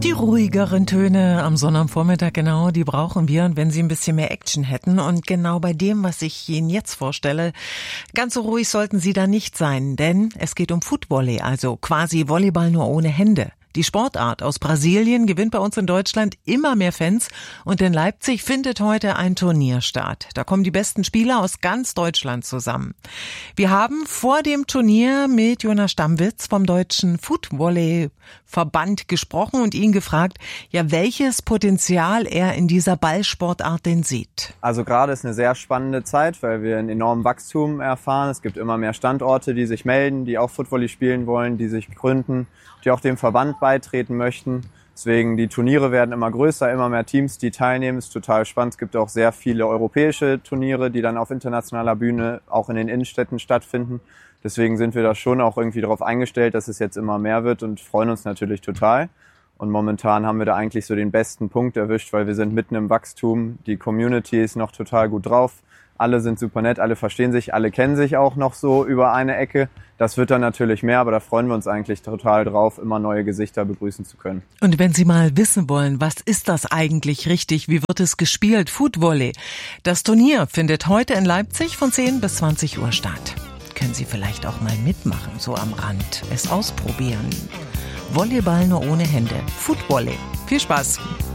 Die ruhigeren Töne am Sonnabendvormittag, genau, die brauchen wir. Und wenn Sie ein bisschen mehr Action hätten und genau bei dem, was ich Ihnen jetzt vorstelle, ganz so ruhig sollten Sie da nicht sein, denn es geht um Footvolley, also quasi Volleyball nur ohne Hände. Die Sportart aus Brasilien gewinnt bei uns in Deutschland immer mehr Fans und in Leipzig findet heute ein Turnier statt. Da kommen die besten Spieler aus ganz Deutschland zusammen. Wir haben vor dem Turnier mit Jonas Stammwitz vom Deutschen Footvolley-Verband gesprochen und ihn gefragt, ja, welches Potenzial er in dieser Ballsportart denn sieht. Also gerade ist eine sehr spannende Zeit, weil wir ein enormes Wachstum erfahren. Es gibt immer mehr Standorte, die sich melden, die auch Footvolley spielen wollen, die sich gründen, die auch dem Verband beitreten möchten. Deswegen, die Turniere werden immer größer, immer mehr Teams, die teilnehmen. Ist total spannend. Es gibt auch sehr viele europäische Turniere, die dann auf internationaler Bühne auch in den Innenstädten stattfinden. Deswegen sind wir da schon auch irgendwie darauf eingestellt, dass es jetzt immer mehr wird und freuen uns natürlich total. Und momentan haben wir da eigentlich so den besten Punkt erwischt, weil wir sind mitten im Wachstum. Die Community ist noch total gut drauf. Alle sind super nett, alle verstehen sich, alle kennen sich auch noch so über eine Ecke. Das wird dann natürlich mehr, aber da freuen wir uns eigentlich total drauf, immer neue Gesichter begrüßen zu können. Und wenn Sie mal wissen wollen, was ist das eigentlich richtig? Wie wird es gespielt? Footvolley. Das Turnier findet heute in Leipzig von 10 bis 20 Uhr statt. Können Sie vielleicht auch mal mitmachen, so am Rand. Es ausprobieren. Volleyball nur ohne Hände. Footvolley. Viel Spaß!